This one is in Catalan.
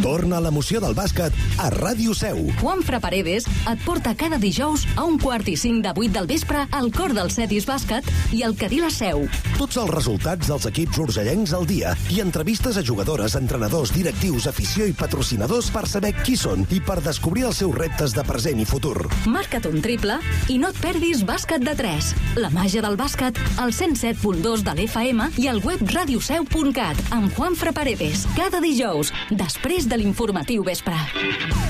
Torna a l'emoció del bàsquet a Ràdio Seu. Juanfra Paredes et porta cada dijous a 1:45 del vespre al cor del Cetis Bàsquet i al Cadí la Seu. Tots els resultats dels equips urgellencs al dia i entrevistes a jugadores, entrenadors, directius, afició i patrocinadors per saber qui són i per descobrir els seus reptes de present i futur. Marca't un triple i no et perdis Bàsquet de 3. La màgia del bàsquet al 107.2 de l'FM i al web radioseu.cat amb Juanfra Paredes. Cada dijous, després de l'informatiu vespre.